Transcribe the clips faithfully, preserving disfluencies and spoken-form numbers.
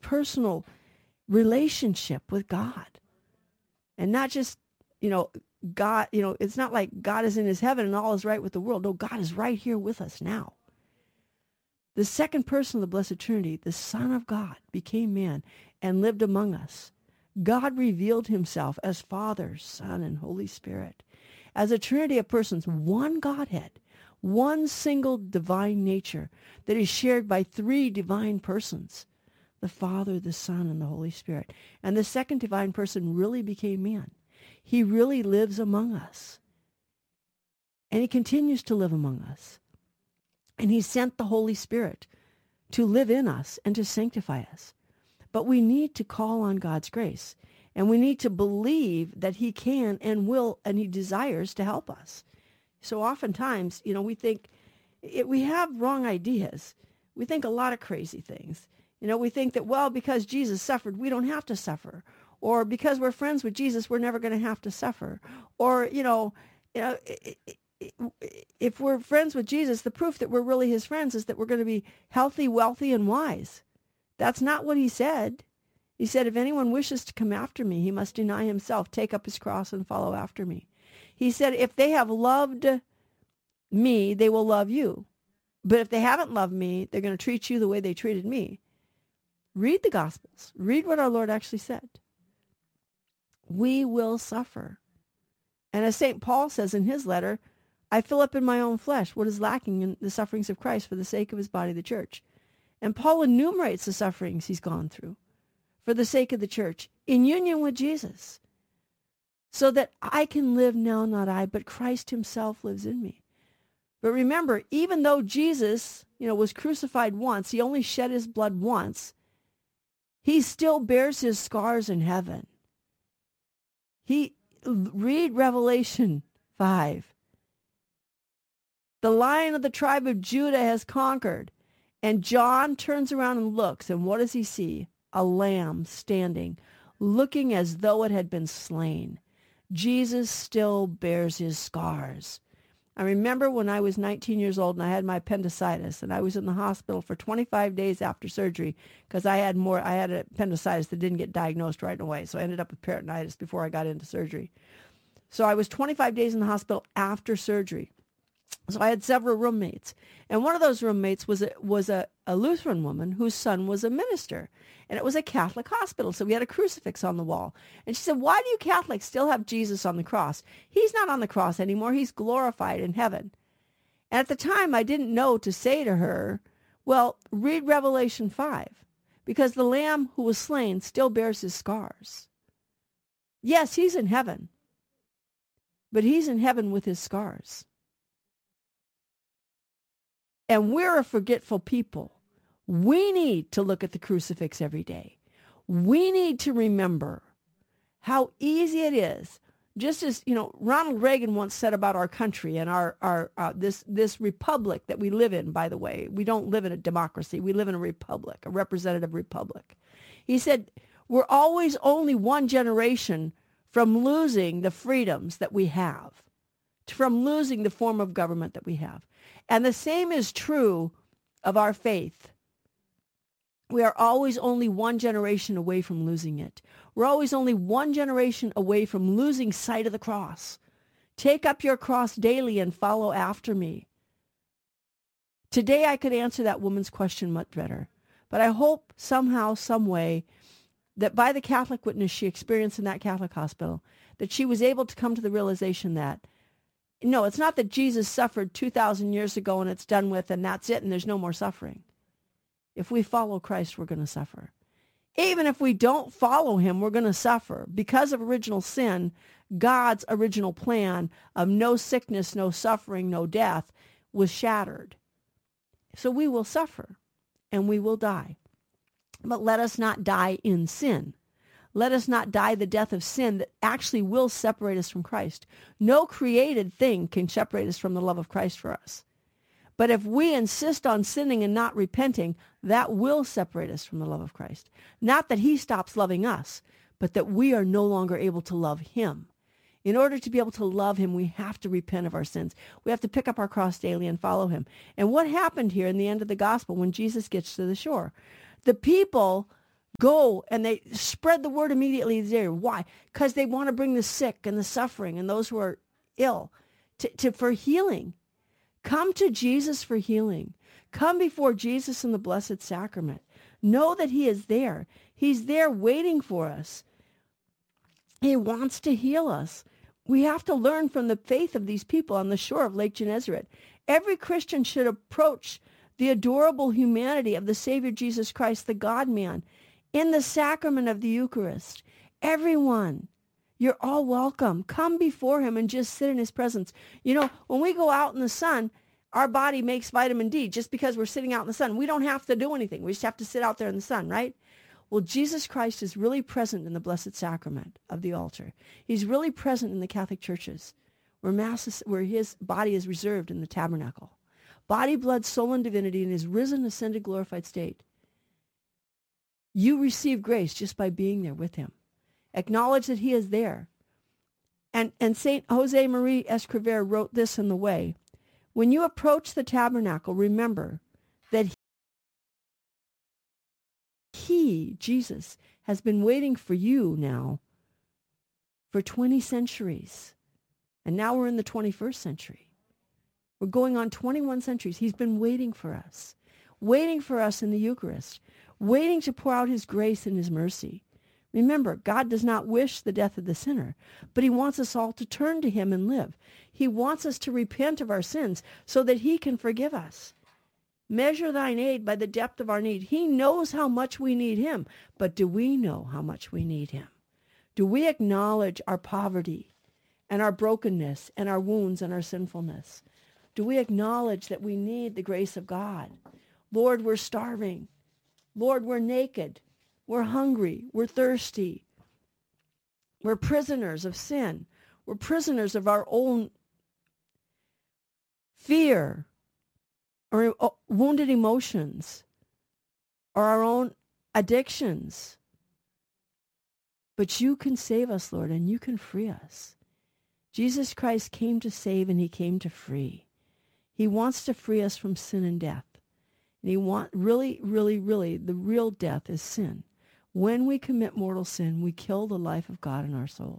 personal relationship with God. And not just, you know, God, you know, it's not like God is in his heaven and all is right with the world. No, God is right here with us now. The second person of the Blessed Trinity, the Son of God, became man and lived among us. God revealed himself as Father, Son, and Holy Spirit, as a trinity of persons, one Godhead, one single divine nature that is shared by three divine persons, the Father, the Son, and the Holy Spirit. And the second divine person really became man. He really lives among us. And he continues to live among us. And he sent the Holy Spirit to live in us and to sanctify us. But we need to call on God's grace. And we need to believe that he can and will and he desires to help us. So oftentimes, you know, we think, it, we have wrong ideas. We think a lot of crazy things. You know, we think that, well, because Jesus suffered, we don't have to suffer. Or because we're friends with Jesus, we're never going to have to suffer. Or, you know, you know, if we're friends with Jesus, the proof that we're really his friends is that we're going to be healthy, wealthy, and wise. That's not what he said. He said, if anyone wishes to come after me, he must deny himself, take up his cross, and follow after me. He said, if they have loved me, they will love you. But if they haven't loved me, they're going to treat you the way they treated me. Read the Gospels. Read what our Lord actually said. We will suffer. And as Saint Paul says in his letter, I fill up in my own flesh what is lacking in the sufferings of Christ for the sake of his body, the church. And Paul enumerates the sufferings he's gone through for the sake of the church in union with Jesus, so that I can live now, not I, but Christ himself lives in me. But remember, even though Jesus, you know, was crucified once, he only shed his blood once, he still bears his scars in heaven. He, read Revelation five. The Lion of the tribe of Judah has conquered. And John turns around and looks, and what does he see? A lamb standing, looking as though it had been slain. Jesus still bears his scars. I remember when I was nineteen years old and I had my appendicitis, and I was in the hospital for twenty-five days after surgery because I had more. I had appendicitis that didn't get diagnosed right away, so I ended up with peritonitis before I got into surgery. So I was twenty-five days in the hospital after surgery. So I had several roommates, and one of those roommates was a, was a, a Lutheran woman whose son was a minister, and it was a Catholic hospital, so we had a crucifix on the wall. And she said, why do you Catholics still have Jesus on the cross? He's not on the cross anymore. He's glorified in heaven. And at the time, I didn't know to say to her, well, read Revelation five, because the Lamb who was slain still bears his scars. Yes, he's in heaven, but he's in heaven with his scars. And we're a forgetful people. We need to look at the crucifix every day. We need to remember how easy it is. Just as, you know, Ronald Reagan once said about our country and our, our uh, this this republic that we live in, by the way. We don't live in a democracy. We live in a republic, a representative republic. He said, we're always only one generation from losing the freedoms that we have, from losing the form of government that we have. And the same is true of our faith. We are always only one generation away from losing it. We're always only one generation away from losing sight of the cross. Take up your cross daily and follow after me. Today I could answer that woman's question much better. But I hope somehow, some way, that by the Catholic witness she experienced in that Catholic hospital, that she was able to come to the realization that no, it's not that Jesus suffered two thousand years ago and it's done with and that's it and there's no more suffering. If we follow Christ, we're going to suffer. Even if we don't follow him, we're going to suffer. Because of original sin, God's original plan of no sickness, no suffering, no death was shattered. So we will suffer and we will die. But let us not die in sin. Let us not die the death of sin that actually will separate us from Christ. No created thing can separate us from the love of Christ for us. But if we insist on sinning and not repenting, that will separate us from the love of Christ. Not that he stops loving us, but that we are no longer able to love him. In order to be able to love him, we have to repent of our sins. We have to pick up our cross daily and follow him. And what happened here in the end of the gospel when Jesus gets to the shore? The people go and they spread the word immediately there. Why? Because they want to bring the sick and the suffering and those who are ill to, to for healing. Come to Jesus for healing. Come before Jesus in the Blessed Sacrament. Know that he is there. He's there waiting for us. He wants to heal us. We have to learn from the faith of these people on the shore of Lake Gennesaret. Every Christian should approach the adorable humanity of the Savior Jesus Christ, the God-man, in the sacrament of the Eucharist. Everyone, you're all welcome. Come before him and just sit in his presence. You know, when we go out in the sun, our body makes vitamin D just because we're sitting out in the sun. We don't have to do anything. We just have to sit out there in the sun, right? Well, Jesus Christ is really present in the Blessed Sacrament of the altar. He's really present in the Catholic churches where mass is, where his body is reserved in the tabernacle. Body, blood, soul, and divinity in his risen, ascended, glorified state. You receive grace just by being there with him. Acknowledge that he is there. And, and Saint Jose Marie Escrivá wrote this in the Way. When you approach the tabernacle, remember that he, Jesus, has been waiting for you now for twenty centuries. And now we're in the twenty-first century. We're going on twenty-one centuries. He's been waiting for us, waiting for us in the Eucharist, waiting to pour out his grace and his mercy. Remember, God does not wish the death of the sinner, but he wants us all to turn to him and live. He wants us to repent of our sins so that he can forgive us. Measure thine aid by the depth of our need. He knows how much we need him, but do we know how much we need him? Do we acknowledge our poverty and our brokenness and our wounds and our sinfulness? Do we acknowledge that we need the grace of God? Lord, we're starving. Lord, we're naked. We're hungry. We're thirsty. We're prisoners of sin. We're prisoners of our own fear or wounded emotions or our own addictions. But you can save us, Lord, and you can free us. Jesus Christ came to save and he came to free. He wants to free us from sin and death. And he want really, really, really, the real death is sin. When we commit mortal sin, we kill the life of God in our soul.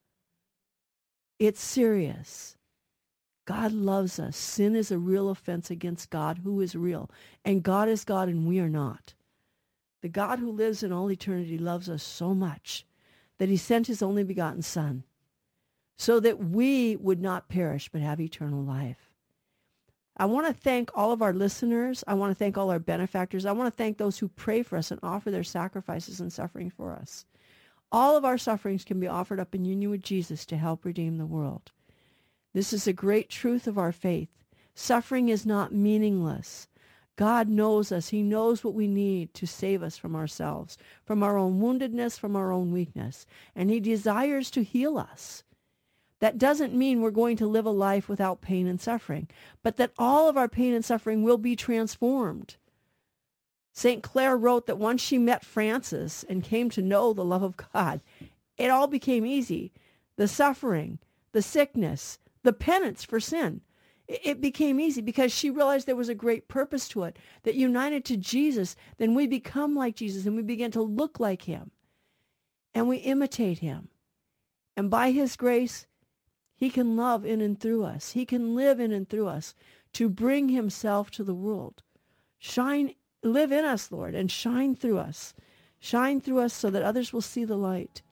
It's serious. God loves us. Sin is a real offense against God, who is real. And God is God and we are not. The God who lives in all eternity loves us so much that he sent his only begotten Son so that we would not perish but have eternal life. I want to thank all of our listeners. I want to thank all our benefactors. I want to thank those who pray for us and offer their sacrifices and suffering for us. All of our sufferings can be offered up in union with Jesus to help redeem the world. This is a great truth of our faith. Suffering is not meaningless. God knows us. He knows what we need to save us from ourselves, from our own woundedness, from our own weakness. And he desires to heal us. That doesn't mean we're going to live a life without pain and suffering, but that all of our pain and suffering will be transformed. Saint Clare wrote that once she met Francis and came to know the love of God, it all became easy. The suffering, the sickness, the penance for sin, it became easy because she realized there was a great purpose to it, that united to Jesus, then we become like Jesus and we begin to look like him and we imitate him. And by his grace, he can love in and through us. He can live in and through us to bring himself to the world. Shine, live in us, Lord, and shine through us. Shine through us so that others will see the light.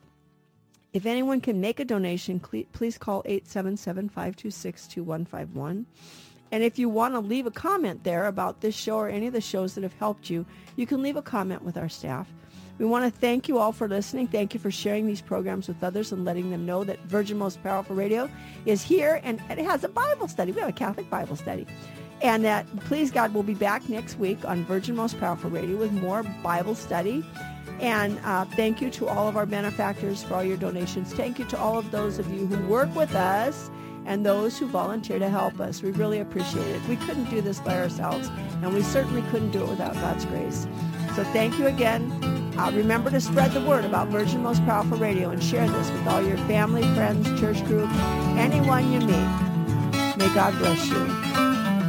If anyone can make a donation, please call eight seven seven, five two six, two one five one. And if you want to leave a comment there about this show or any of the shows that have helped you, you can leave a comment with our staff. We want to thank you all for listening. Thank you for sharing these programs with others and letting them know that Virgin Most Powerful Radio is here and it has a Bible study. We have a Catholic Bible study. And that, please God, we'll be back next week on Virgin Most Powerful Radio with more Bible study. And uh, thank you to all of our benefactors for all your donations. Thank you to all of those of you who work with us and those who volunteer to help us. We really appreciate it. We couldn't do this by ourselves, and we certainly couldn't do it without God's grace. So thank you again. Uh, remember to spread the word about Virgin Most Powerful Radio and share this with all your family, friends, church group, anyone you meet. May God bless you.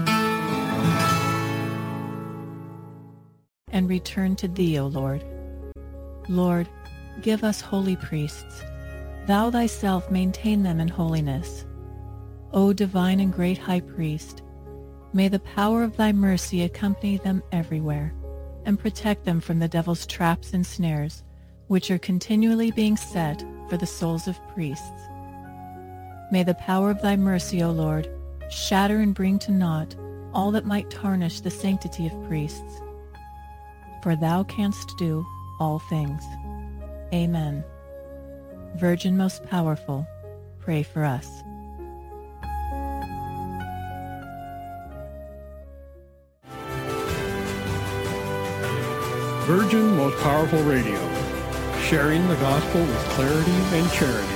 And return to thee, O Lord, Lord, give us holy priests. Thou thyself maintain them in holiness. O divine and great High Priest, may the power of thy mercy accompany them everywhere, and protect them from the devil's traps and snares, which are continually being set for the souls of priests. May the power of thy mercy, O Lord, shatter and bring to naught all that might tarnish the sanctity of priests. For thou canst do all things. Amen. Virgin most powerful, pray for us. Virgin Most Powerful Radio, sharing the gospel with clarity and charity.